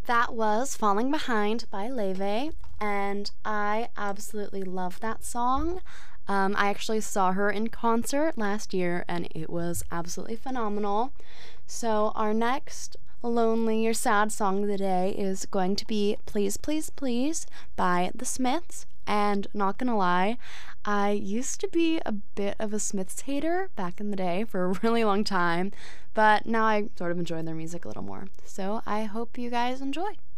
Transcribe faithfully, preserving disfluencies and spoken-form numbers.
That was Falling Behind by Leve, and I absolutely love that song. Um, I actually saw her in concert last year, and it was absolutely phenomenal. So, our next lonely or sad song of the day is going to be Please, Please, Please by The Smiths. And not gonna lie, I used to be a bit of a Smiths hater back in the day for a really long time, but now I sort of enjoy their music a little more. So I hope you guys enjoy.